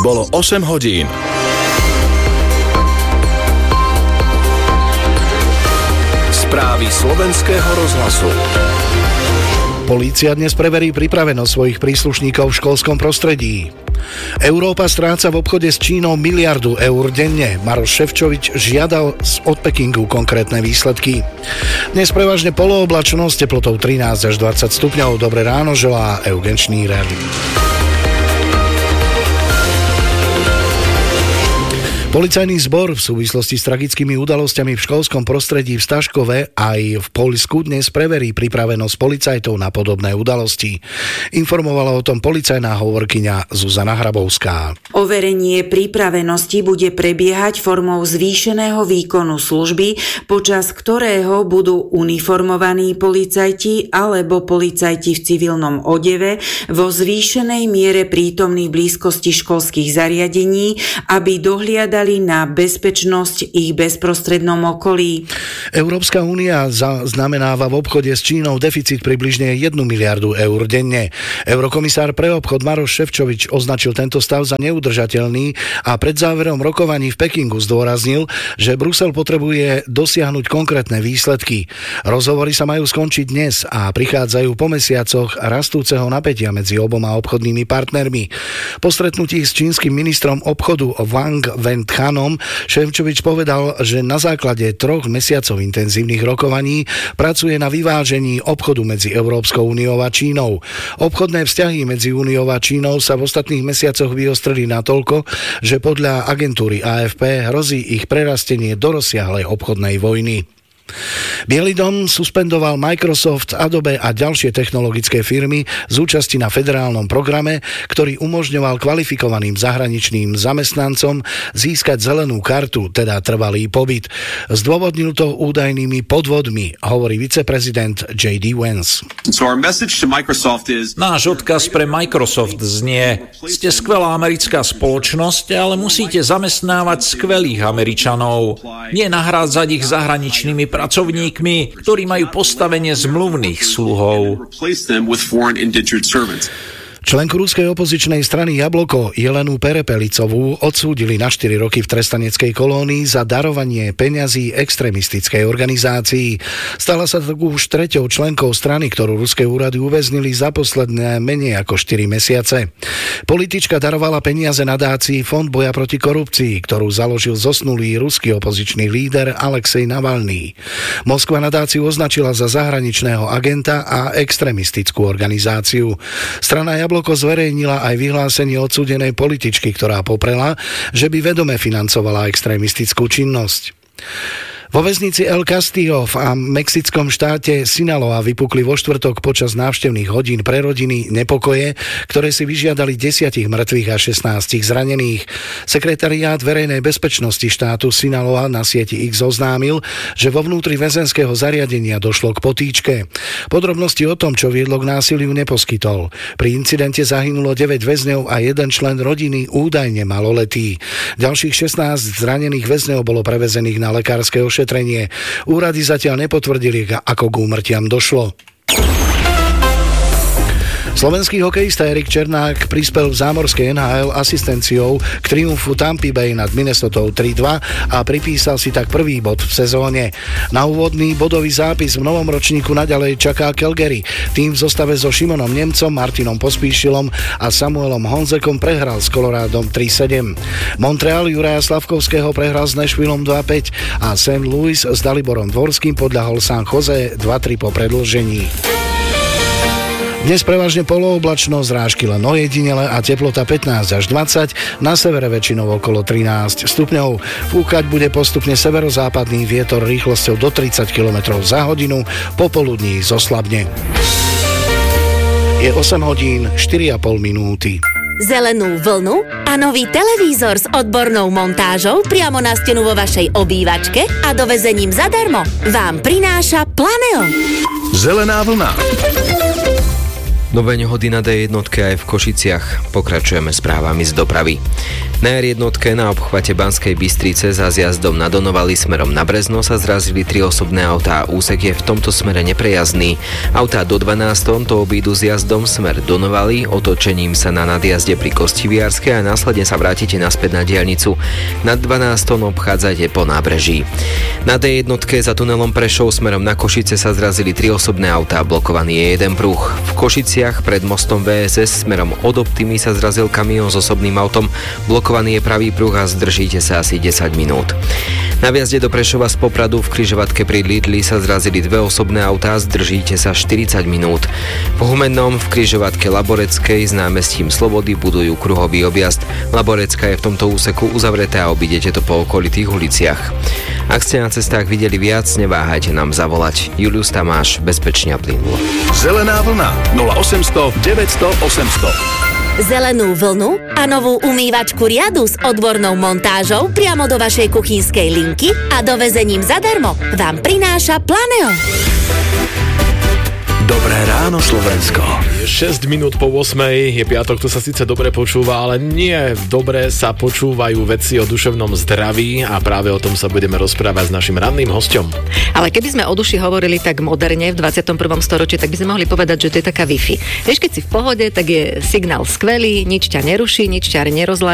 Bolo 8 hodín. Správy slovenského rozhlasu. Polícia dnes preverí pripravenosť svojich príslušníkov v školskom prostredí. Európa stráca v obchode s Čínou miliardu eur denne. Maroš Šefčovič žiadal od Pekingu konkrétne výsledky. Dnes prevažne polooblačnosť, teplotou 13 až 20 stupňov. Dobré ráno želá Eugen Šnírer. Policajný zbor v súvislosti s tragickými udalosťami v školskom prostredí v Staškove aj v Poľsku dnes preverí pripravenosť policajtov na podobné udalosti. Informovala o tom policajná hovorkyňa Zuzana Hrabovská. Overenie pripravenosti bude prebiehať formou zvýšeného výkonu služby, počas ktorého budú uniformovaní policajti alebo policajti v civilnom odeve vo zvýšenej miere prítomní v blízkosti školských zariadení, aby dohliadali na bezpečnosť ich bezprostrednom okolí. Európska únia znamenáva v obchode s Čínou deficit približne 1 miliardu eur denne. Eurokomisár pre obchod Maroš Šefčovič označil tento stav za neudržateľný a pred záverom rokovaní v Pekingu zdôraznil, že Brusel potrebuje dosiahnuť konkrétne výsledky. Rozhovory sa majú skončiť dnes a prichádzajú po mesiacoch rastúceho napätia medzi oboma obchodnými partnermi. Po stretnutí s čínskym ministrom obchodu Wang Wenthanom Šefčovič povedal, že na základe 3 mesiacov intenzívnych rokovaní pracuje na vyvážení obchodu medzi Európskou úniou a Čínou. Obchodné vzťahy medzi úniou a Čínou sa v ostatných mesiacoch vyostrili natoľko, že podľa agentúry AFP hrozí ich prerastenie do rozsiahlej obchodnej vojny. Bielý dom suspendoval Microsoft, Adobe a ďalšie technologické firmy z účasti na federálnom programe, ktorý umožňoval kvalifikovaným zahraničným zamestnancom získať zelenú kartu, teda trvalý pobyt. Zdôvodnil to údajnými podvodmi, hovorí viceprezident J.D. Vance. Náš odkaz pre Microsoft znie: ste skvelá americká spoločnosť, ale musíte zamestnávať skvelých Američanov, nie nahrádzať ich zahraničnými pracovníkmi, ktorí majú postavenie zmluvných sluhov. Členku ruskej opozičnej strany Jabloko Jelenu Perepelicovú odsúdili na 4 roky v trestaneckej kolónii za darovanie peňazí extrémistickej organizácii. Stala sa tak už 3. členkou strany, ktorú ruské úrady uväznili za posledné menej ako 4 mesiace. Politička darovala peniaze nadácii Fond boja proti korupcii, ktorú založil zosnulý ruský opozičný líder Alexej Navalný. Moskva nadáciu označila za zahraničného agenta a extrémistickú organizáciu. Strana Jabloko zverejnila aj vyhlásenie odsúdenej političky, ktorá poprela, že by vedome financovala extrémistickú činnosť. Vo väznici El Castillo v mexickom štáte Sinaloa vypukli vo štvrtok počas návštevných hodín pre rodiny nepokoje, ktoré si vyžiadali 10 mŕtvych a 16 zranených. Sekretariát verejnej bezpečnosti štátu Sinaloa na sieti X oznámil, že vo vnútri väzenského zariadenia došlo k potýčke. Podrobnosti o tom, čo viedlo k násiliu, neposkytol. Pri incidente zahynulo 9 väzňov a 1 člen rodiny, údajne maloletý. Ďalších 16 zranených väzňov bolo prevezených na lekárske ošetrenie. Úrady zatiaľ nepotvrdili, ako k úmrtiam došlo. Slovenský hokejista Erik Černák prispel v zámorskej NHL asistenciou k triumfu Tampa Bay nad Minnesotou 3-2 a pripísal si tak prvý bod v sezóne. Na úvodný bodový zápis v novom ročníku naďalej čaká Calgary. Tým v zostave so Šimonom Nemcom, Martinom Pospíšilom a Samuelom Honzekom prehral s Colorádom 3-7. Montreal Juraja Slavkovského prehral s Nashvillom 2-5 a St. Louis s Daliborom Dvorským podľahol San Jose 2-3 po predĺžení. Dnes prevažne polooblačno, zrážky len ojedinele a teplota 15 až 20, na severe väčšinou okolo 13 stupňov. Fúkať bude postupne severozápadný vietor rýchlosťou do 30 km za hodinu, popoludní zoslabne. Je 8 hodín 4,5 minúty. Zelenú vlnu a nový televízor s odbornou montážou priamo na stenu vo vašej obývačke a dovezením zadarmo vám prináša Planeo. Zelená vlna. Nové nehody na D1 aj v Košiciach. Pokračujeme správami z dopravy. Na R1 na obchvate Banskej Bystrice za zjazdom na Donovali smerom na Brezno sa zrazili 3 osobné autá. Úsek je v tomto smere neprejazdný. Autá do 12 tón to obídu zjazdom smer Donovali, otočením sa na nadjazde pri Kostiviarskej a následne sa vrátite naspäť na diaľnicu. Na 12 tón obchádzajte po nábreží. Na D1 za tunelom Prešov smerom na Košice sa zrazili 3 osobné autá. Blokovaný je jeden pruh. V Košiciach pred mostom VSS smerom od Optimy sa zrazil kamión s osobným autom. Blokovaný je pravý pruh a zdržíte sa asi 10 minút. Na vjazde do Prešova z Popradu v križovatke pri Lidli sa zrazili 2 osobné autá, zdržíte sa 40 minút. V Humennom v križovatke Laboreckej s námestím Slobody budujú kruhový objazd. Laborecká je v tomto úseku uzavretá a obídete to po okolitých uliciach. Ak ste na cestách videli viac, neváhajte nám zavolať. Julius Tamáš, bezpečne a plynulo. Zelená vlna 0800 900 800. Zelenú vlnu a novú umývačku riadu s odbornou montážou priamo do vašej kuchynskej linky a dovezením zadarmo vám prináša Planeo. Dobré ráno, Slovensko. 6 minút po 8 je piatok, to sa síce dobre počúva, ale nie dobre sa počúvajú veci o duševnom zdraví a práve o tom sa budeme rozprávať s našim ranným hosťom. Ale keby sme o duši hovorili tak moderne v 21. storočí, tak by sme mohli povedať, že to je taká Wi-Fi. Vieš, keď si v pohode, tak je signál skvelý, nič ťa neruší, nič ťa nerozladí.